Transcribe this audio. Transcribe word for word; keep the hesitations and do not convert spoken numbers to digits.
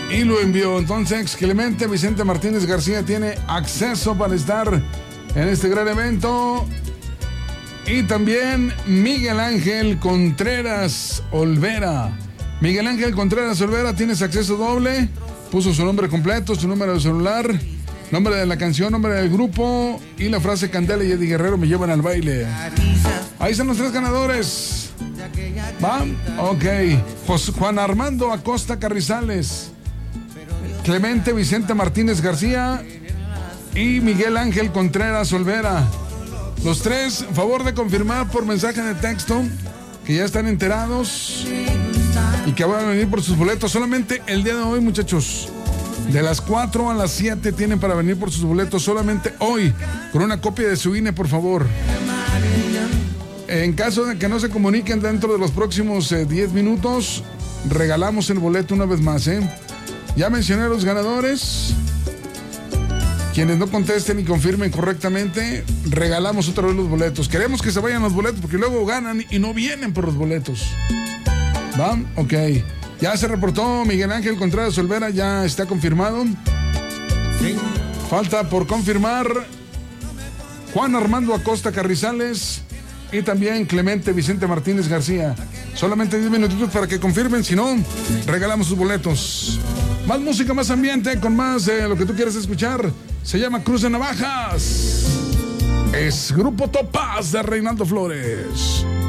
y lo envió. Entonces, Clemente Vicente Martínez García tiene acceso para estar en este gran evento. Y también Miguel Ángel Contreras Olvera. Miguel Ángel Contreras Olvera, tienes acceso doble. Puso su nombre completo, su número de celular, nombre de la canción, nombre del grupo y la frase Candela y Eddie Guerrero me llevan al baile. Ahí están los tres ganadores. ¿Va? Ok. Jos- Juan Armando Acosta Carrizales, Clemente Vicente Martínez García y Miguel Ángel Contreras Olvera. Los tres, favor de confirmar por mensaje de texto que ya están enterados y que van a venir por sus boletos. Solamente el día de hoy, muchachos. De las cuatro a las siete tienen para venir por sus boletos. Solamente hoy, con una copia de su I N E, por favor. En caso de que no se comuniquen dentro de los próximos eh, diez minutos, regalamos el boleto una vez más, ¿eh? Ya mencioné a los ganadores. Quienes no contesten y confirmen correctamente, regalamos otra vez los boletos. Queremos que se vayan los boletos porque luego ganan y no vienen por los boletos. ¿Va? Ok. Ya se reportó Miguel Ángel Contreras Olvera, ya está confirmado. Falta por confirmar Juan Armando Acosta Carrizales y también Clemente Vicente Martínez García. Solamente diez minutitos para que confirmen, si no, regalamos sus boletos. Más música, más ambiente, con más de lo que tú quieres escuchar. Se llama Cruz de Navajas. Es Grupo Topaz de Reinaldo Flores.